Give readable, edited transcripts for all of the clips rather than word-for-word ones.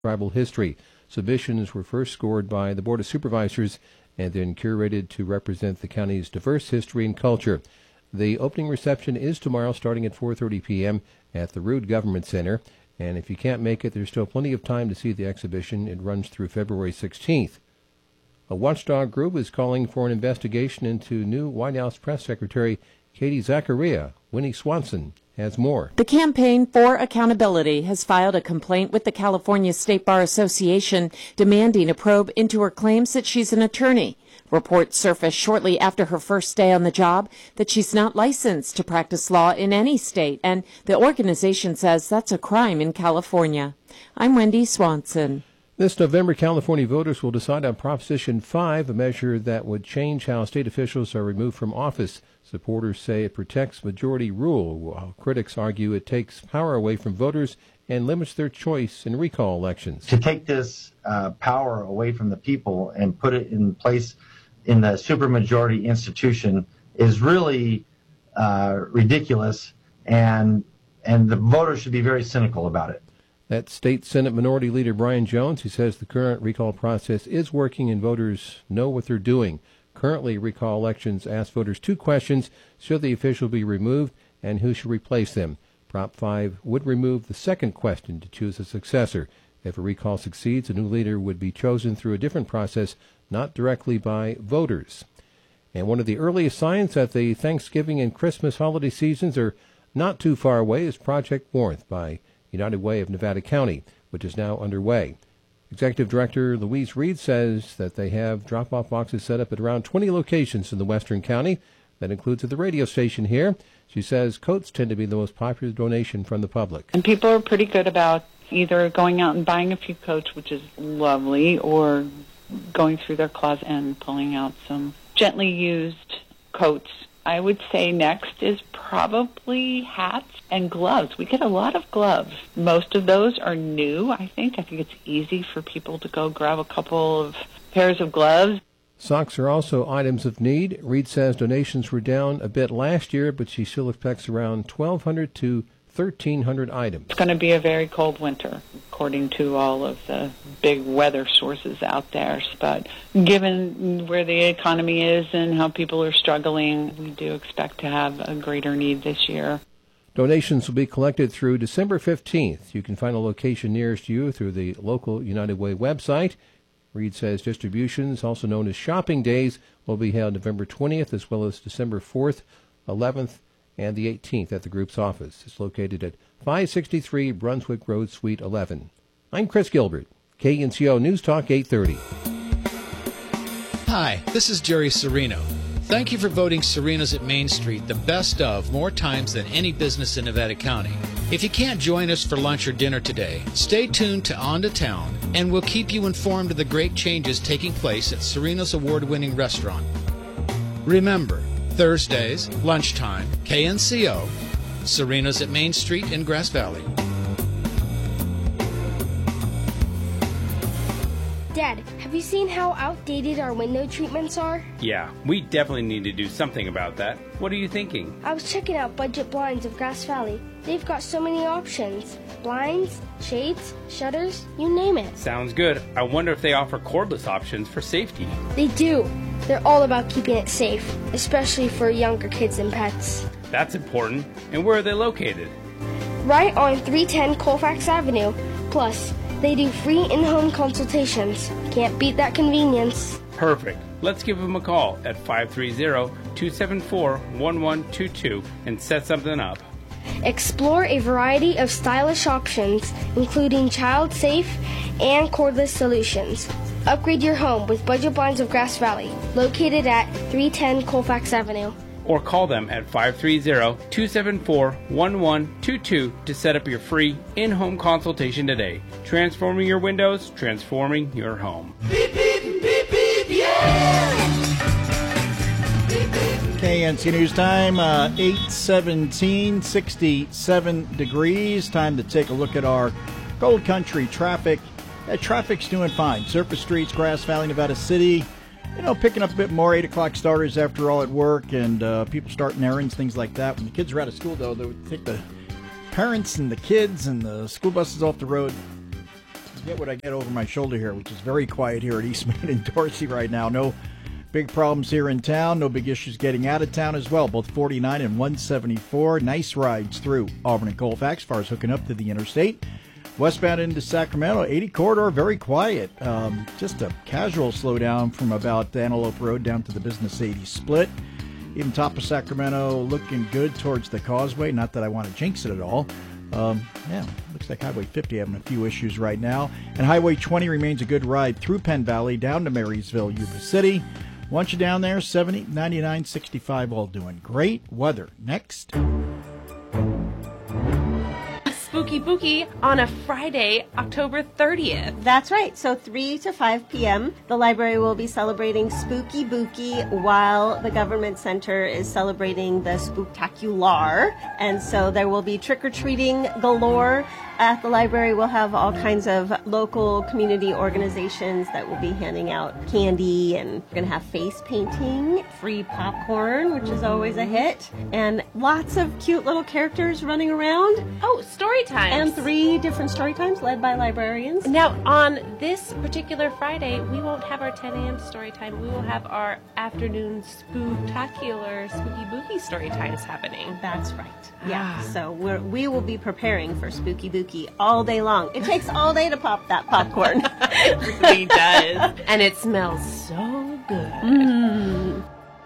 tribal history. Submissions were first scored by the Board of Supervisors and then curated to represent the county's diverse history and culture. The opening reception is tomorrow starting at 4:30 p.m. at the Rood Government Center. And if you can't make it, there's still plenty of time to see the exhibition. It runs through February 16th. A watchdog group is calling for an investigation into new White House Press Secretary Katie Zachariah. Winnie Swanson has more. The Campaign for Accountability has filed a complaint with the California State Bar Association demanding a probe into her claims that she's an attorney. Reports surfaced shortly after her first day on the job that she's not licensed to practice law in any state, and the organization says that's a crime in California. I'm Wendy Swanson. This November, California voters will decide on Proposition 5, a measure that would change how state officials are removed from office. Supporters say it protects majority rule, while critics argue it takes power away from voters and limits their choice in recall elections. To take this power away from the people and put it in place in the supermajority institution is really ridiculous, and the voters should be very cynical about it. That's State Senate Minority Leader Brian Jones, who says the current recall process is working and voters know what they're doing. Currently, recall elections ask voters two questions: should the official be removed and who should replace them? Prop 5 would remove the second question to choose a successor. If a recall succeeds, a new leader would be chosen through a different process, not directly by voters. And one of the earliest signs that the Thanksgiving and Christmas holiday seasons are not too far away is Project Warmth by United Way of Nevada County, which is now underway. Executive Director Louise Reed says that they have drop-off boxes set up at around 20 locations in the western county. That includes at the radio station here. She says coats tend to be the most popular donation from the public. And people are pretty good about either going out and buying a few coats, which is lovely, or going through their closet and pulling out some gently used coats. I would say next is probably hats and gloves. We get a lot of gloves. Most of those are new, I think. I think it's easy for people to go grab a couple of pairs of gloves. Socks are also items of need. Reed says donations were down a bit last year, but she still expects around 1,200 to 1,300 items. It's going to be a very cold winter, according to all of the big weather sources out there. But given where the economy is and how people are struggling, we do expect to have a greater need this year. Donations will be collected through December 15th. You can find a location nearest you through the local United Way website. Reed says distributions, also known as shopping days, will be held November 20th as well as December 4th, 11th, and the 18th at the group's office. It's located at 563 Brunswick Road, Suite 11. I'm Chris Gilbert, KNCO News Talk 830. Hi, this is Jerry Serino. Thank you for voting Serena's at Main Street the best of more times than any business in Nevada County. If you can't join us for lunch or dinner today, stay tuned to On to Town, and we'll keep you informed of the great changes taking place at Serena's award-winning restaurant. Remember, Thursdays, lunchtime, KNCO, Serena's at Main Street in Grass Valley. Dad, have you seen how outdated our window treatments are? Yeah, we definitely need to do something about that. What are you thinking? I was checking out Budget Blinds of Grass Valley. They've got so many options. Blinds, shades, shutters, you name it. Sounds good. I wonder if they offer cordless options for safety. They do. They're all about keeping it safe, especially for younger kids and pets. That's important. And where are they located? Right on 310 Colfax Avenue. Plus, they do free in-home consultations. Can't beat that convenience. Perfect. Let's give them a call at 530-274-1122 and set something up. Explore a variety of stylish options, including child-safe and cordless solutions. Upgrade your home with Budget Blinds of Grass Valley, located at 310 Colfax Avenue. Or call them at 530-274-1122 to set up your free in-home consultation today. Transforming your windows, transforming your home. Beep, beep, beep, beep, yeah! KNC News Time, 8:17, 67 degrees. Time to take a look at our Gold Country traffic. Traffic's doing fine. Surface streets, Grass Valley, Nevada City. You know, picking up a bit more 8 o'clock starters after all at work and people starting errands, things like that. When the kids are out of school, though, they would take the parents and the kids and the school buses off the road. Get what I get over my shoulder here, which is very quiet here at East Main and Dorsey right now. No big problems here in town. No big issues getting out of town as well. Both 49 and 174. Nice rides through Auburn and Colfax as far as hooking up to the interstate. Westbound into Sacramento, 80 corridor, very quiet. Just a casual slowdown from about Antelope Road down to the Business 80 split. Even top of Sacramento looking good towards the Causeway. Not that I want to jinx it at all. Looks like Highway 50 having a few issues right now. And Highway 20 remains a good ride through Penn Valley, down to Marysville, Yuba City. Once you're down there, 70, 99, 65, all doing great. Weather next. Spooky Bookie on a Friday, October 30th. That's right. So 3 to 5 p.m., the library will be celebrating Spooky Bookie while the Government Center is celebrating the Spooktacular. And so there will be trick-or-treating galore. At the library, we'll have all kinds of local community organizations that will be handing out candy, and we're going to have face painting, free popcorn, which is always a hit, and lots of cute little characters running around. Oh, story times. And 3 different story times led by librarians. Now, on this particular Friday, we won't have our 10 a.m. story time. We will have our afternoon spooktacular Spooky Bookie story times happening. That's right. Yeah, so we will be preparing for Spooky Bookie all day long. It takes all day to pop that popcorn. It really does. And it smells so good. Mm.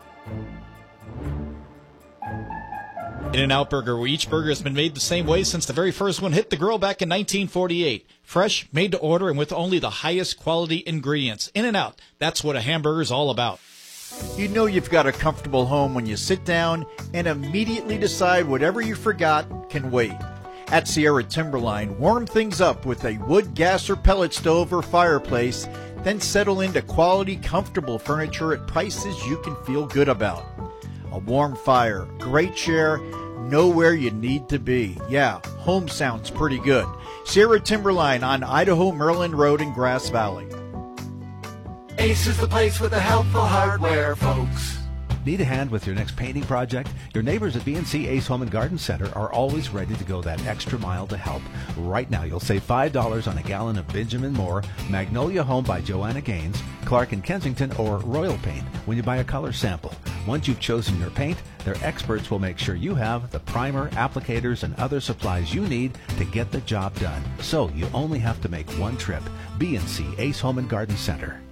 In-N-Out Burger, where each burger has been made the same way since the very first one hit the grill back in 1948. Fresh, made to order, and with only the highest quality ingredients. In-N-Out, that's what a hamburger's all about. You know you've got a comfortable home when you sit down and immediately decide whatever you forgot can wait. At Sierra Timberline, warm things up with a wood, gas, or pellet stove or fireplace, then settle into quality, comfortable furniture at prices you can feel good about. A warm fire, great chair, know where you need to be. Yeah, home sounds pretty good. Sierra Timberline on Idaho Maryland Road in Grass Valley. Ace is the place with the helpful hardware, folks. Need a hand with your next painting project? Your neighbors at BNC Ace Home and Garden Center are always ready to go that extra mile to help. Right now, you'll save $5 on a gallon of Benjamin Moore, Magnolia Home by Joanna Gaines, Clark & Kensington, or Royal Paint when you buy a color sample. Once you've chosen your paint, their experts will make sure you have the primer, applicators, and other supplies you need to get the job done. So you only have to make one trip. BNC Ace Home and Garden Center.